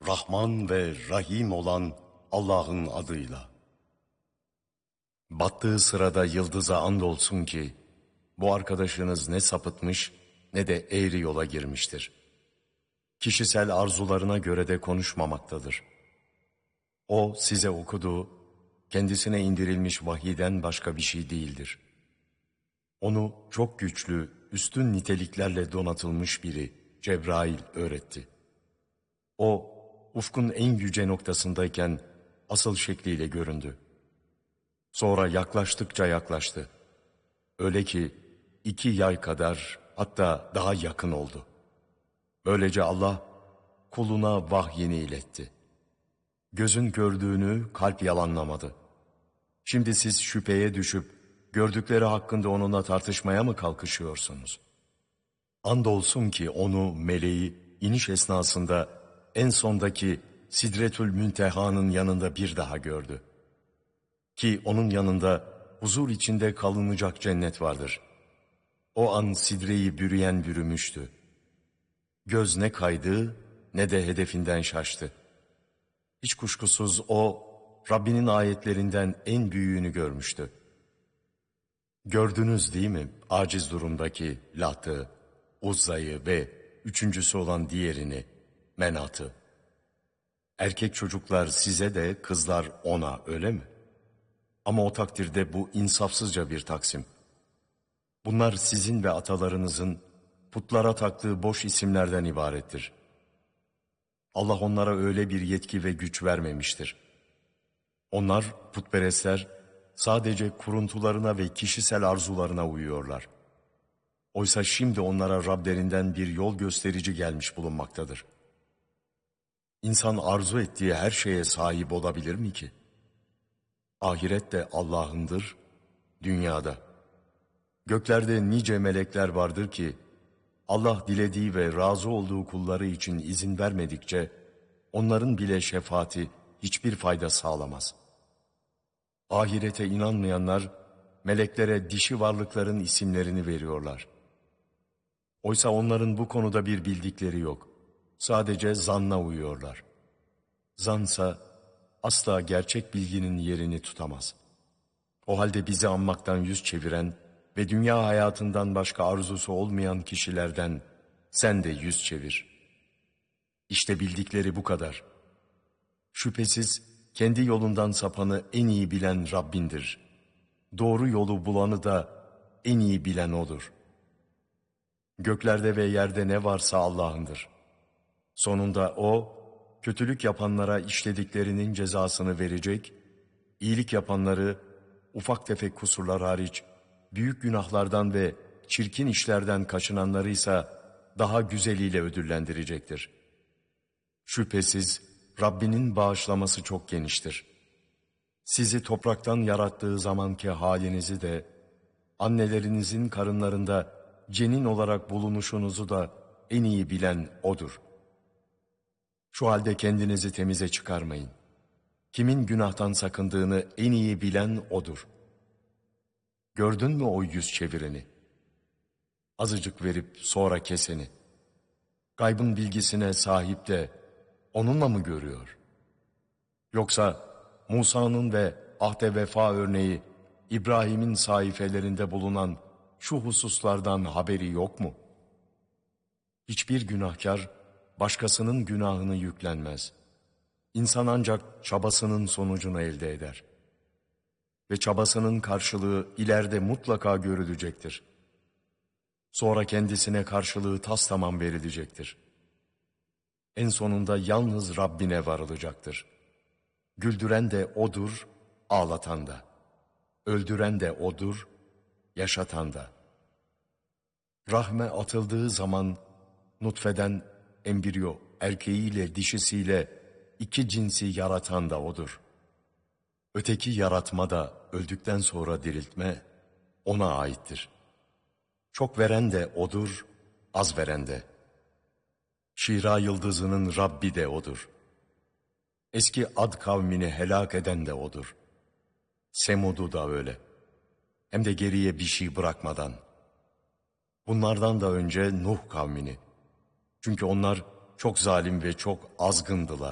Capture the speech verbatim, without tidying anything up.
Rahman ve Rahim olan Allah'ın adıyla. Battığı sırada yıldıza andolsun ki, bu arkadaşınız ne sapıtmış ne de eğri yola girmiştir. Kişisel arzularına göre de konuşmamaktadır. O size okuduğu, kendisine indirilmiş vahiyden başka bir şey değildir. Onu çok güçlü, üstün niteliklerle donatılmış biri Cebrail öğretti. O, ufkun en yüce noktasındayken asıl şekliyle göründü. Sonra yaklaştıkça yaklaştı. Öyle ki iki yay kadar, hatta daha yakın oldu. Böylece Allah kuluna vahyini iletti. Gözün gördüğünü kalp yalanlamadı. Şimdi siz şüpheye düşüp gördükleri hakkında onunla tartışmaya mı kalkışıyorsunuz? Andolsun ki onu, meleği, iniş esnasında en sondaki Sidretül Münteha'nın yanında bir daha gördü. Ki onun yanında huzur içinde kalınacak cennet vardır. O an sidreyi bürüyen bürümüştü. Göz ne kaydı ne de hedefinden şaştı. Hiç kuşkusuz o, Rabbinin ayetlerinden en büyüğünü görmüştü. Gördünüz değil mi aciz durumdaki Lat'ı, Uzza'yı ve üçüncüsü olan diğerini, Menat'ı? Erkek çocuklar size de kızlar ona, öyle mi? Ama o takdirde bu insafsızca bir taksim. Bunlar sizin ve atalarınızın putlara taktığı boş isimlerden ibarettir. Allah onlara öyle bir yetki ve güç vermemiştir. Onlar, putperestler, sadece kuruntularına ve kişisel arzularına uyuyorlar. Oysa şimdi onlara Rablerinden bir yol gösterici gelmiş bulunmaktadır. İnsan arzu ettiği her şeye sahip olabilir mi ki? Ahiret de Allah'ındır, dünyada. Göklerde nice melekler vardır ki, Allah dilediği ve razı olduğu kulları için izin vermedikçe, onların bile şefaati hiçbir fayda sağlamaz. Ahirete inanmayanlar, meleklere dişi varlıkların isimlerini veriyorlar. Oysa onların bu konuda bir bildikleri yok. Sadece zanna uyuyorlar. Zansa asla gerçek bilginin yerini tutamaz. O halde bizi anmaktan yüz çeviren ve dünya hayatından başka arzusu olmayan kişilerden sen de yüz çevir. İşte bildikleri bu kadar. Şüphesiz kendi yolundan sapanı en iyi bilen Rabbindir. Doğru yolu bulanı da en iyi bilen O'dur. Göklerde ve yerde ne varsa Allah'ındır. Sonunda O, kötülük yapanlara işlediklerinin cezasını verecek, iyilik yapanları ufak tefek kusurlar hariç, büyük günahlardan ve çirkin işlerden kaçınanları ise daha güzeliyle ödüllendirecektir. Şüphesiz Rabbinin bağışlaması çok geniştir. Sizi topraktan yarattığı zamanki halinizi de, annelerinizin karınlarında cenin olarak bulunuşunuzu da en iyi bilen O'dur. Şu halde kendinizi temize çıkarmayın. Kimin günahtan sakındığını en iyi bilen O'dur. Gördün mü o yüz çevireni? Azıcık verip sonra keseni. Gaybın bilgisine sahip de onunla mı görüyor? Yoksa Musa'nın ve ahde vefa örneği İbrahim'in sayfelerinde bulunan şu hususlardan haberi yok mu? Hiçbir günahkar başkasının günahını yüklenmez. İnsan ancak çabasının sonucunu elde eder. Ve çabasının karşılığı ileride mutlaka görülecektir. Sonra kendisine karşılığı tastamam verilecektir. En sonunda yalnız Rabbine varılacaktır. Güldüren de O'dur, ağlatan da. Öldüren de O'dur, yaşatan da. Rahme atıldığı zaman nutfeden embriyo erkeğiyle dişisiyle iki cinsi yaratan da O'dur. Öteki yaratma da öldükten sonra diriltme O'na aittir. Çok veren de O'dur, az veren de. Şira yıldızının Rabbi de O'dur. Eski Ad kavmini helak eden de O'dur. Semud'u da öyle. Hem de geriye bir şey bırakmadan. Bunlardan da önce Nuh kavmini. Çünkü onlar çok zalim ve çok azgındılar.